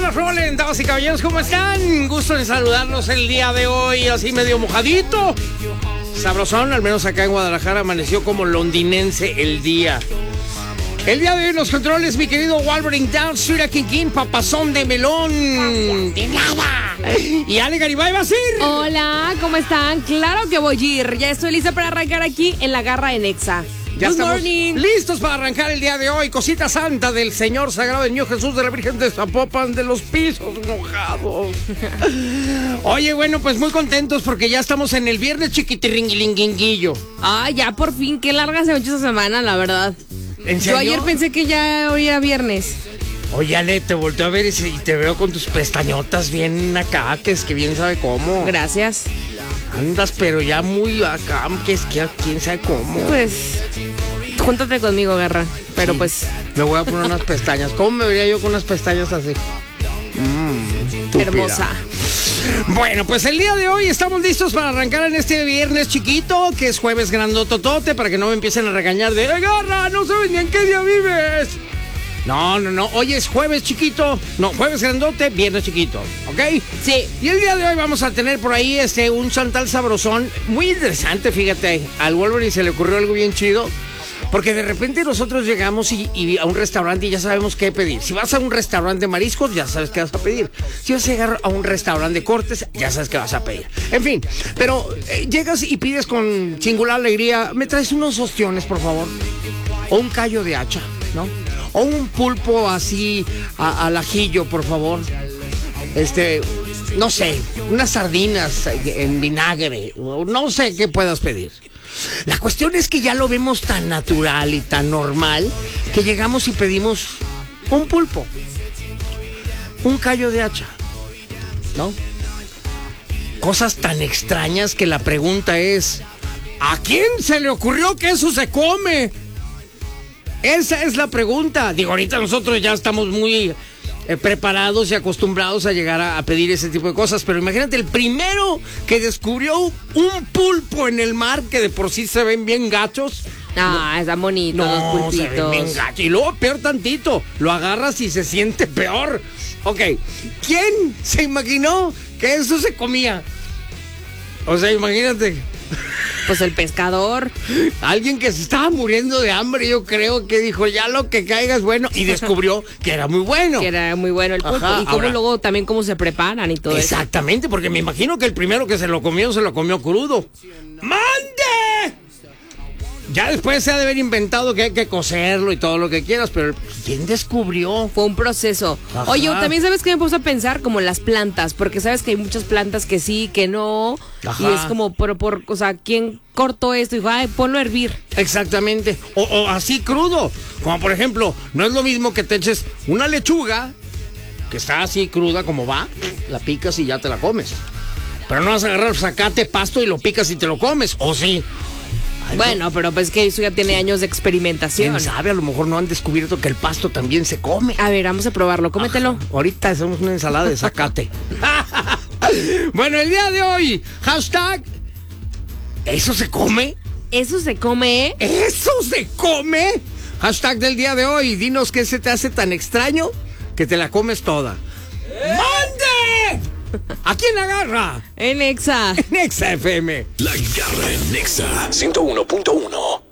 rolen, damas y caballeros, ¿cómo están? Gusto de saludarlos el día de hoy, así medio mojadito. Sabrosón, al menos acá en Guadalajara amaneció como londinense el día. El día de hoy en los controles, mi querido Wolverine Down, Street a King, papazón de melón. De nada. Y Ale Garibay va a ser. Hola, ¿cómo están? Claro que voy a ir. Ya estoy lista para arrancar aquí en la garra en Exa. Ya Good estamos morning. listos para arrancar el día de hoy. Cosita santa del Señor Sagrado del Niño Jesús de la Virgen de Zapopan de los pisos mojados. Oye, bueno, pues muy contentos porque ya estamos en el viernes chiquitirringuilinguinguillo. Ah, ya por fin, qué larga se me ha hecho esta semana, la verdad. ¿En serio? Yo ayer pensé que ya hoy era viernes. Oye, Ale, te volteo a ver y te veo con tus pestañotas bien acá, que es que bien sabe cómo. Gracias. Andas, pero ya muy acá, que es que quién sabe cómo. Pues, júntate conmigo, garra. Pero Sí. pues, Me voy a poner unas pestañas. ¿Cómo me vería yo con unas pestañas así? Estúpida. hermosa. Bueno, pues el día de hoy estamos listos para arrancar en este viernes chiquito, que es jueves grandototote, para que no me empiecen a regañar de ¡Garra! No sabes ni en qué día vives. No. Hoy es jueves chiquito. No, jueves grandote, viernes chiquito. ¿Ok? Sí. Y el día de hoy vamos a tener por ahí un chantal sabrosón. Muy interesante, fíjate. Al Wolverine se le ocurrió algo bien chido. Porque de repente nosotros llegamos y a un restaurante y ya sabemos qué pedir. Si vas a un restaurante de mariscos, ya sabes qué vas a pedir. Si vas a llegar a un restaurante de cortes, ya sabes qué vas a pedir. En fin, pero llegas y pides con singular alegría, ¿me traes unos ostiones, por favor? O un callo de hacha, ¿no? O un pulpo así al ajillo, por favor. No sé, unas sardinas en vinagre. No sé qué puedas pedir. La cuestión es que ya lo vemos tan natural y tan normal que llegamos y pedimos un pulpo, un callo de hacha, ¿no? Cosas tan extrañas que la pregunta es, ¿a quién se le ocurrió que eso se come? Esa es la pregunta. Digo, ahorita nosotros ya estamos muy preparados y acostumbrados a llegar a pedir ese tipo de cosas, pero imagínate el primero que descubrió un pulpo en el mar, que de por sí se ven bien gachos. Ah, están bonitos los No, se ven pulpitos. bien gachos. Y luego peor tantito, lo agarras y se siente peor. Ok, ¿quién se imaginó que eso se comía? O sea, imagínate. Pues el pescador. Alguien que se estaba muriendo de hambre, yo creo que dijo, ya lo que caiga es bueno, y descubrió que era muy bueno. Que era muy bueno el pulpo. Ajá, Y cómo ahora- luego también cómo se preparan y todo eso. Exactamente, porque me imagino que el primero que se lo comió crudo. ¡Mande! Ya después se ha de haber inventado que hay que cocerlo y todo lo que quieras, pero ¿quién descubrió? Fue un proceso. Ajá. Oye, también sabes que me puse a pensar como las plantas, porque sabes que hay muchas plantas que sí, que no. Ajá. Y es como, o sea, ¿quién cortó esto? Y dijo, ay, ponlo a hervir. Exactamente, o así crudo, como por ejemplo, no es lo mismo que te eches una lechuga, que está así cruda como va, la picas y ya te la comes. Pero no vas a agarrar zacate, pasto y lo picas y te lo comes, ¿o sí? Ay, Bueno, pero pues que eso ya tiene años de experimentación. ¿quién sabe? A lo mejor no han descubierto que el pasto también se come. A ver, vamos a probarlo, cómetelo. Ajá. Ahorita hacemos una ensalada de zacate. Bueno, el día de hoy, hashtag, ¿eso se come? Eso se come, ¿eh? ¿Eso se come? Hashtag del día de hoy, dinos qué se te hace tan extraño que te la comes toda. ¡Mande! ¿A quién agarra? En Exa. En Exa FM. La Garra en Nexa 101.1.